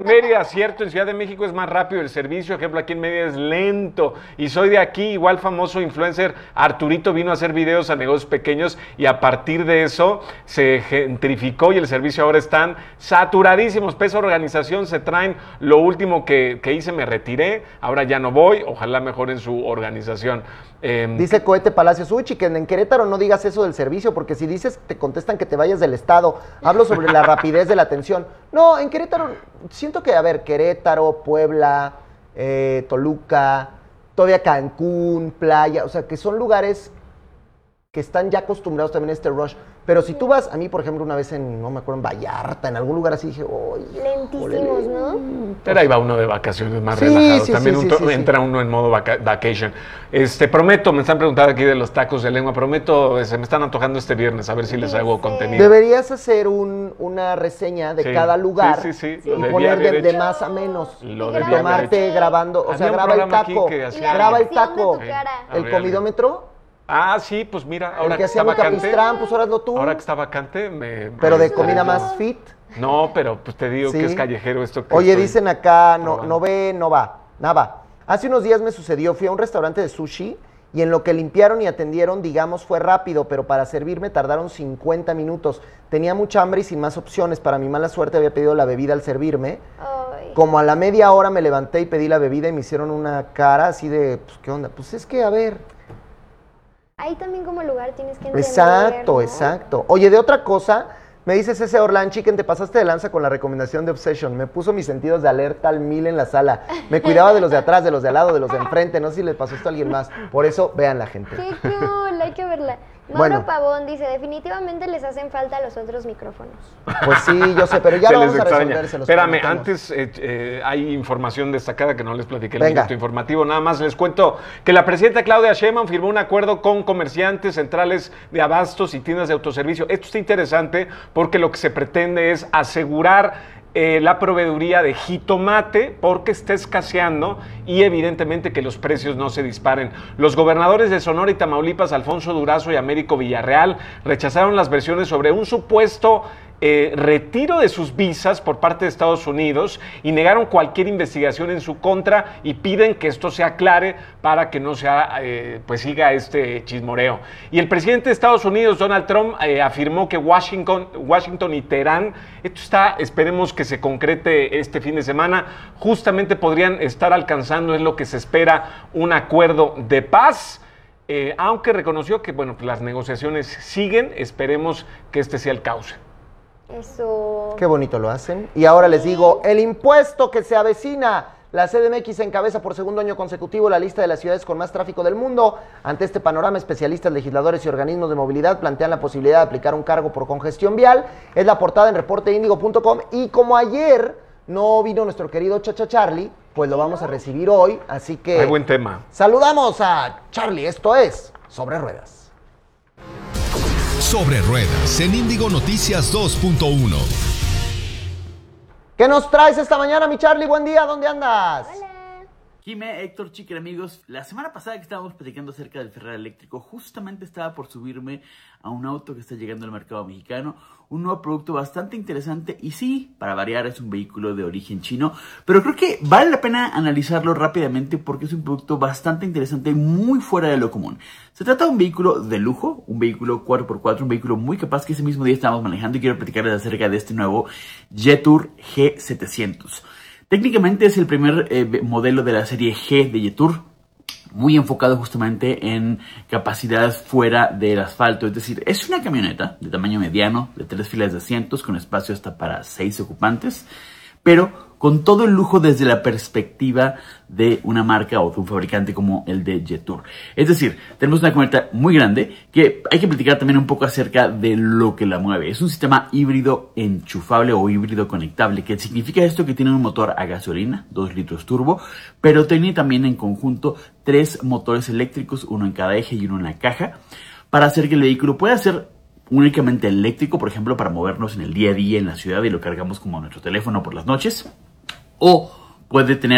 Mérida, cierto, en Ciudad de México es más rápido el servicio, ejemplo, aquí en Mérida es lento. Y soy de aquí, igual famoso influencer Arturito vino a hacer videos a negocios pequeños y a partir de eso se gentrificó y el servicio ahora están saturadísimos. Pesa organización, se traen lo último que hice, me retiré, ahora ya no voy, ojalá mejoren su organización. Dice Cohete Palacios, uy, chiquen, en Querétaro no digas eso del servicio, porque si dices, te contestan que te vayas del estado. Hablo sobre la rapidez de la atención. No, en Querétaro, siento que, a ver, Querétaro, Puebla, Toluca, todavía Cancún, Playa, o sea, que son lugares que están ya acostumbrados también a este rush. Pero si tú vas, a mí, por ejemplo, una vez no me acuerdo, en Vallarta, en algún lugar así, dije, uy. Lentísimos, ¿no? Pero ahí va uno de vacaciones más relajado. Sí, También sí, entra uno en modo vacation. Prometo, me están preguntando aquí de los tacos de lengua, prometo, se me están antojando este viernes, a ver si les hago contenido. Deberías hacer una reseña de cada lugar y poner de más a menos. Lo de tomarte grabando, o sea, graba el taco, graba el taco, el comidómetro. Ah, sí, pues mira, ahora que está vacante. Pues ahora hazlo tú. Ahora que está vacante, pero de comida más fit. No, pero pues te digo que es callejero esto. Oye, dicen acá, no va, nada. Hace unos días me sucedió, fui a un restaurante de sushi y en lo que limpiaron y atendieron, digamos, fue rápido, pero para servirme tardaron 50 minutos. Tenía mucha hambre y sin más opciones. Para mi mala suerte había pedido la bebida al servirme. Ay. Como a la media hora me levanté y pedí la bebida y me hicieron una cara así de, pues, ¿qué onda? Pues es que, a ver... Ahí también como lugar tienes que entender, Exacto. Oye, de otra cosa, me dices ese Orlan Chicken, te pasaste de lanza con la recomendación de Obsession. Me puso mis sentidos de alerta al 1000 en la sala. Me cuidaba de los de atrás, de los de al lado, de los de enfrente. No sé si le pasó esto a alguien más. Por eso, vean la gente. ¡Qué cool! Hay que verla. Mauro Pavón dice, definitivamente les hacen falta los otros micrófonos. Pues sí, yo sé, pero ya lo vamos a resolver. Espérame, antes hay información destacada que no les platiqué en el minuto informativo. Nada más les cuento que la presidenta Claudia Sheinbaum firmó un acuerdo con comerciantes, centrales de abastos y tiendas de autoservicio. Esto está interesante porque lo que se pretende es asegurar la proveeduría de jitomate porque está escaseando y evidentemente que los precios no se disparen. Los gobernadores de Sonora y Tamaulipas, Alfonso Durazo y Américo Villarreal, rechazaron las versiones sobre un supuesto retiro de sus visas por parte de Estados Unidos y negaron cualquier investigación en su contra y piden que esto se aclare para que no sea, pues siga este chismoreo. Y el presidente de Estados Unidos, Donald Trump, afirmó que Washington y Teherán, esto está, esperemos que se concrete este fin de semana, justamente podrían estar alcanzando, es lo que se espera, un acuerdo de paz. Aunque reconoció que bueno, pues las negociaciones siguen, esperemos que este sea el cauce. Eso. Qué bonito lo hacen. Y ahora les digo, el impuesto que se avecina. La CDMX encabeza por segundo año consecutivo la lista de las ciudades con más tráfico del mundo. Ante este panorama, especialistas, legisladores y organismos de movilidad plantean la posibilidad de aplicar un cargo por congestión vial. Es la portada en reporteindigo.com. Y como ayer no vino nuestro querido Chacha Charlie, pues lo vamos a recibir hoy. Así que... Hay buen tema. Saludamos a Charlie. Esto es Sobre Ruedas. Sobre Ruedas en Índigo Noticias 2.1. ¿Qué nos traes esta mañana, mi Charlie? Buen día, ¿dónde andas? Hola. Jime, Héctor, Chicken, amigos, la semana pasada que estábamos platicando acerca del Ferrari eléctrico, justamente estaba por subirme a un auto que está llegando al mercado mexicano, un nuevo producto bastante interesante y sí, para variar es un vehículo de origen chino, pero creo que vale la pena analizarlo rápidamente porque es un producto bastante interesante, muy fuera de lo común. Se trata de un vehículo de lujo, un vehículo 4x4, un vehículo muy capaz que ese mismo día estábamos manejando y quiero platicarles acerca de este nuevo Jetour G700. Técnicamente es el primer modelo de la serie G de Jetour, muy enfocado justamente en capacidad fuera del asfalto. Es decir, es una camioneta de tamaño mediano, de 3 filas de asientos, con espacio hasta para 6 ocupantes, pero con todo el lujo desde la perspectiva de una marca o de un fabricante como el de Jetour. Es decir, tenemos una camioneta muy grande que hay que platicar también un poco acerca de lo que la mueve. Es un sistema híbrido enchufable o híbrido conectable, que significa esto que tiene un motor a gasolina, 2 litros turbo, pero tiene también en conjunto 3 motores eléctricos, uno en cada eje y uno en la caja, para hacer que el vehículo pueda ser únicamente eléctrico, por ejemplo, para movernos en el día a día en la ciudad y lo cargamos como nuestro teléfono por las noches, o puede tener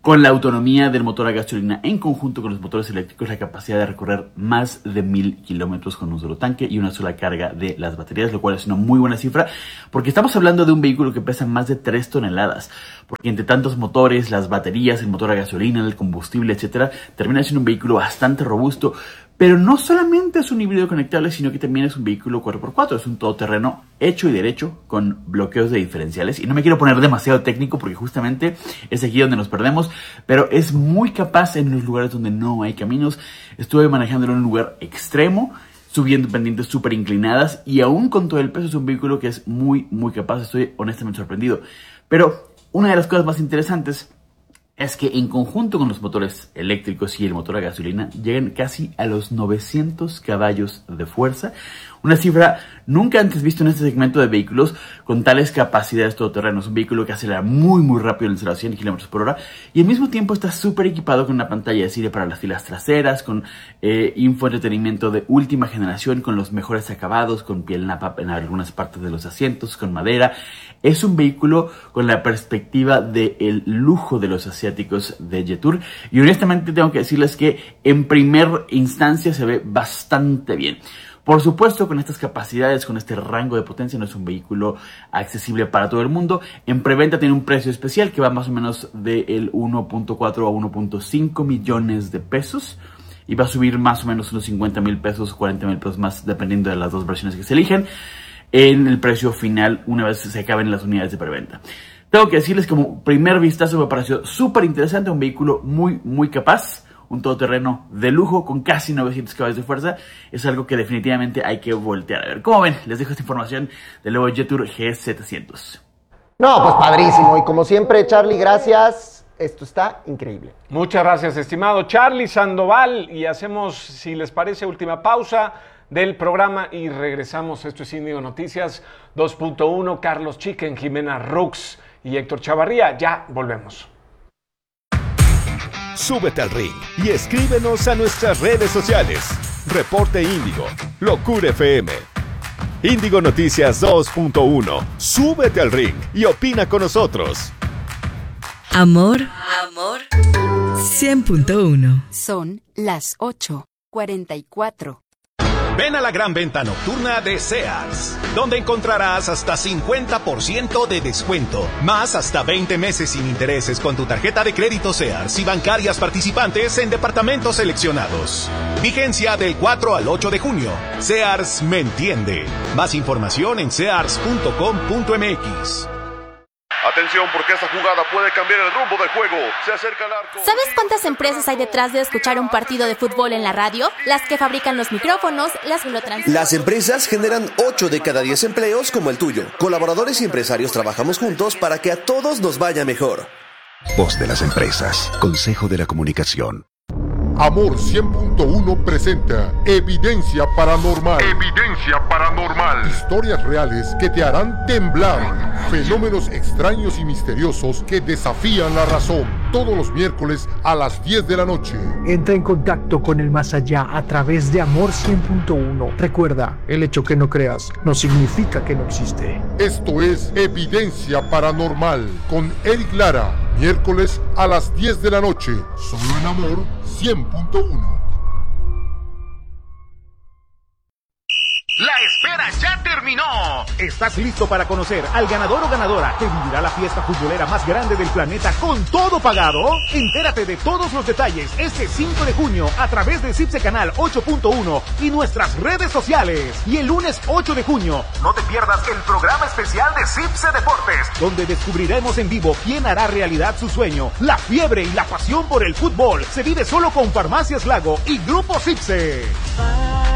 con la autonomía del motor a gasolina en conjunto con los motores eléctricos, la capacidad de recorrer más de 1000 kilómetros con un solo tanque y una sola carga de las baterías, lo cual es una muy buena cifra, porque estamos hablando de un vehículo que pesa más de 3 toneladas, porque entre tantos motores, las baterías, el motor a gasolina, el combustible, etcétera, termina siendo un vehículo bastante robusto. Pero no solamente es un híbrido conectable, sino que también es un vehículo 4x4. Es un todoterreno hecho y derecho con bloqueos de diferenciales. Y no me quiero poner demasiado técnico porque justamente es aquí donde nos perdemos. Pero es muy capaz en los lugares donde no hay caminos. Estuve manejándolo en un lugar extremo, subiendo pendientes súper inclinadas. Y aún con todo el peso es un vehículo que es muy, muy capaz. Estoy honestamente sorprendido. Pero una de las cosas más interesantes es que en conjunto con los motores eléctricos y el motor a gasolina llegan casi a los 900 caballos de fuerza, una cifra nunca antes vista en este segmento de vehículos con tales capacidades todoterreno. Es un vehículo que acelera muy muy rápido en 0 a 100 km por hora y al mismo tiempo está súper equipado con una pantalla de cine para las filas traseras, con infoentretenimiento de última generación, con los mejores acabados, con piel napa en algunas partes de los asientos, con madera. Es un vehículo con la perspectiva del lujo de los asiáticos de Jetour y honestamente tengo que decirles que en primer instancia se ve bastante bien. Por supuesto, con estas capacidades, con este rango de potencia, no es un vehículo accesible para todo el mundo. En preventa tiene un precio especial que va más o menos del 1.4 a 1.5 millones de pesos. Y va a subir más o menos unos 50,000 pesos, 40,000 pesos más, dependiendo de las dos versiones que se eligen, en el precio final una vez se acaben las unidades de preventa. Tengo que decirles que como primer vistazo me pareció súper interesante, un vehículo muy, muy capaz. Un todoterreno de lujo con casi 900 caballos de fuerza. Es algo que definitivamente hay que voltear a ver. Como ven, les dejo esta información del nuevo Jetour GS700. No, pues padrísimo. Y como siempre, Charlie, gracias. Esto está increíble. Muchas gracias, estimado Charlie Sandoval. Y hacemos, si les parece, última pausa del programa y regresamos. Esto es Índigo Noticias 2.1. Carlos Chicken, Jimena Rux y Héctor Chavarría. Ya volvemos. Súbete al ring y escríbenos a nuestras redes sociales. Reporte Índigo, Locura FM. Índigo Noticias 2.1. Súbete al ring y opina con nosotros. Amor 100.1. Son las 8:44. Ven a la gran venta nocturna de Sears, donde encontrarás hasta 50% de descuento, más hasta 20 meses sin intereses con tu tarjeta de crédito Sears y bancarias participantes en departamentos seleccionados. Vigencia del 4 al 8 de junio. Sears me entiende. Más información en sears.com.mx. Atención, porque esta jugada puede cambiar el rumbo del juego. Se acerca al arco. ¿Sabes cuántas empresas hay detrás de escuchar un partido de fútbol en la radio? Las que fabrican los micrófonos, las que lo transmiten. Las empresas generan 8 de cada 10 empleos como el tuyo. Colaboradores y empresarios trabajamos juntos para que a todos nos vaya mejor. Voz de las empresas. Consejo de la Comunicación. Amor 100.1 presenta Evidencia Paranormal. Evidencia Paranormal. Historias reales que te harán temblar. Fenómenos extraños y misteriosos que desafían la razón. Todos los miércoles a las 10 de la noche. Entra en contacto con el más allá a través de Amor 100.1. Recuerda, el hecho que no creas no significa que no existe. Esto es Evidencia Paranormal con Eric Lara. Miércoles a las 10 de la noche. Solo en Amor 100.1. ¡La espera ya terminó! ¿Estás listo para conocer al ganador o ganadora que vivirá la fiesta futbolera más grande del planeta con todo pagado? Entérate de todos los detalles este 5 de junio a través de CIPSE Canal 8.1 y nuestras redes sociales. Y el lunes 8 de junio, no te pierdas el programa especial de CIPSE Deportes, donde descubriremos en vivo quién hará realidad su sueño. La fiebre y la pasión por el fútbol se vive solo con Farmacias Lago y Grupo CIPSE.